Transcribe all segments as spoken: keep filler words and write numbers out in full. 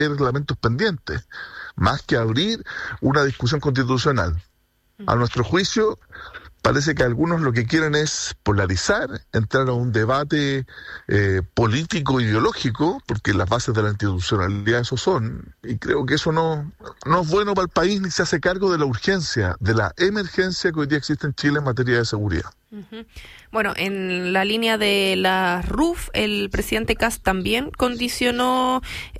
reglamentos pendientes, más que abrir una discusión constitucional. A nuestro juicio, parece que algunos lo que quieren es polarizar, entrar a un debate eh, político, ideológico, porque las bases de la institucionalidad eso son, y creo que eso no, no es bueno para el país, ni se hace cargo de la urgencia, de la emergencia que hoy día existe en Chile en materia de seguridad. Uh-huh. Bueno, en la línea de la R U F, el presidente Kast también condicionó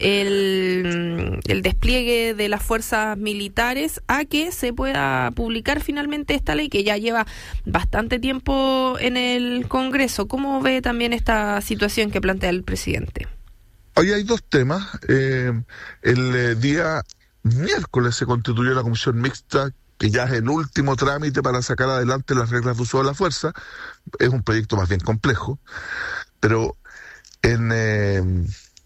el, el despliegue de las fuerzas militares a que se pueda publicar finalmente esta ley que ya lleva bastante tiempo en el Congreso. ¿Cómo ve también esta situación que plantea el presidente? Hoy hay dos temas. Eh, el eh, día miércoles se constituyó la comisión mixta, que ya es el último trámite para sacar adelante las reglas de uso de la fuerza. Es un proyecto más bien complejo, pero en, eh, en,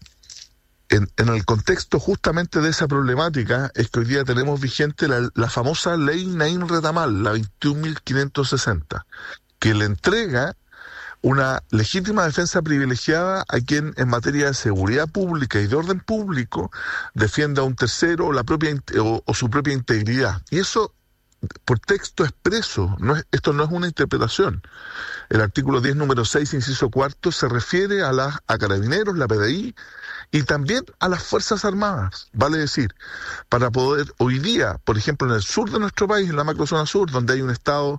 en el contexto justamente de esa problemática es que hoy día tenemos vigente la, la famosa ley Naim Retamal, la veintiún mil quinientos sesenta, que le entrega una legítima defensa privilegiada a quien en materia de seguridad pública y de orden público defienda a un tercero o, la propia, o, o su propia integridad. Y eso por texto expreso, no es, esto no es una interpretación. El artículo diez, número seis, inciso cuarto, se refiere a, la, a carabineros, la P D I, y también a las Fuerzas Armadas. Vale decir, para poder, hoy día, por ejemplo, en el sur de nuestro país, en la macrozona sur, donde hay un estado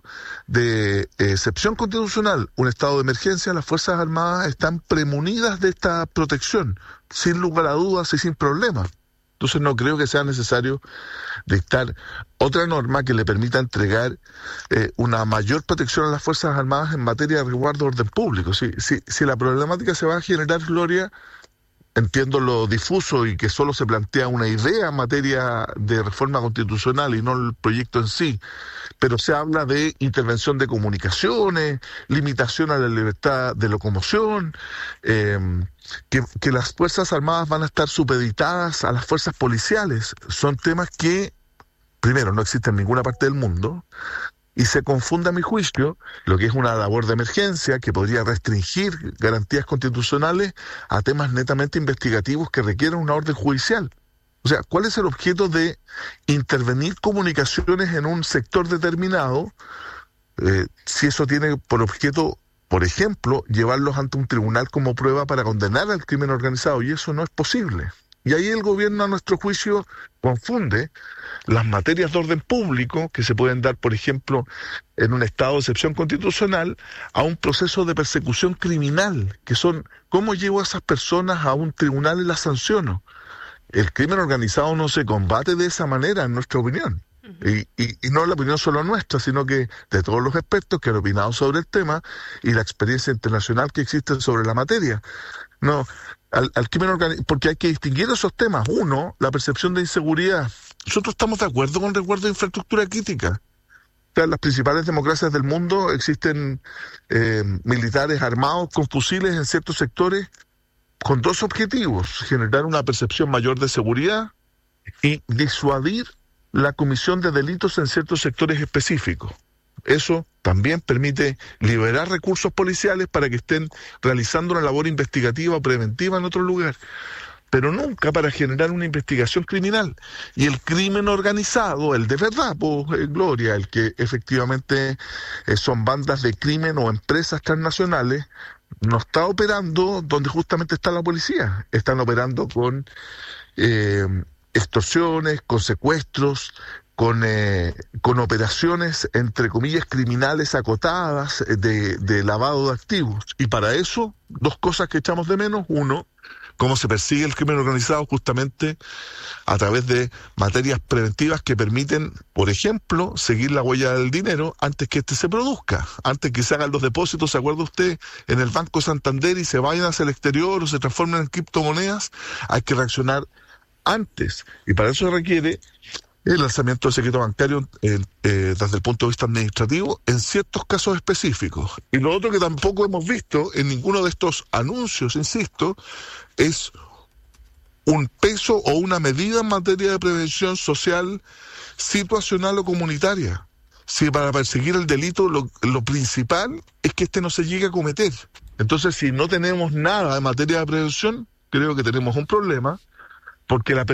de eh, excepción constitucional, un estado de emergencia, las Fuerzas Armadas están premunidas de esta protección, sin lugar a dudas y sin problemas. Entonces no creo que sea necesario dictar otra norma que le permita entregar eh, una mayor protección a las Fuerzas Armadas en materia de resguardo de orden público. Si, si, si la problemática se va a generar, Gloria, entiendo lo difuso y que solo se plantea una idea en materia de reforma constitucional y no el proyecto en sí, pero se habla de intervención de comunicaciones, limitación a la libertad de locomoción, eh, que, que las Fuerzas Armadas van a estar supeditadas a las fuerzas policiales. Son temas que, primero, no existen en ninguna parte del mundo, y se confunde, a mi juicio, lo que es una labor de emergencia que podría restringir garantías constitucionales a temas netamente investigativos que requieren una orden judicial. O sea, ¿cuál es el objeto de intervenir comunicaciones en un sector determinado eh, si eso tiene por objeto, por ejemplo, llevarlos ante un tribunal como prueba para condenar al crimen organizado? Y eso no es posible. Y ahí el gobierno, a nuestro juicio, confunde las materias de orden público que se pueden dar, por ejemplo, en un estado de excepción constitucional, a un proceso de persecución criminal, que son cómo llevo a esas personas a un tribunal y las sanciono. El crimen organizado no se combate de esa manera, en nuestra opinión. Uh-huh. Y, y, y no es la opinión solo nuestra, sino que de todos los expertos que han opinado sobre el tema y la experiencia internacional que existe sobre la materia. No, al, al crimen organizado, porque hay que distinguir esos temas. Uno, la percepción de inseguridad. Nosotros estamos de acuerdo con el resguardo de infraestructura crítica. O sea, en las principales democracias del mundo existen eh, militares armados con fusiles en ciertos sectores con dos objetivos: generar una percepción mayor de seguridad y disuadir la comisión de delitos en ciertos sectores específicos. Eso también permite liberar recursos policiales para que estén realizando una labor investigativa o preventiva en otro lugar, pero nunca para generar una investigación criminal. Y el crimen organizado, el de verdad, pues, eh, Gloria, el que efectivamente eh, son bandas de crimen o empresas transnacionales, no está operando donde justamente está la policía. Están operando con eh, extorsiones, con secuestros, con eh, con operaciones, entre comillas, criminales acotadas de, de lavado de activos. Y para eso, dos cosas que echamos de menos. Uno, cómo se persigue el crimen organizado justamente a través de materias preventivas que permiten, por ejemplo, seguir la huella del dinero antes que éste se produzca, antes que se hagan los depósitos, ¿se acuerda usted?, en el Banco Santander y se vayan hacia el exterior o se transformen en criptomonedas. Hay que reaccionar antes, y para eso se requiere el lanzamiento del secreto bancario eh, eh, desde el punto de vista administrativo en ciertos casos específicos. Y lo otro que tampoco hemos visto en ninguno de estos anuncios, insisto, es un peso o una medida en materia de prevención social, situacional o comunitaria. Si para perseguir el delito lo, lo principal es que este no se llegue a cometer. Entonces, si no tenemos nada en materia de prevención, creo que tenemos un problema, porque la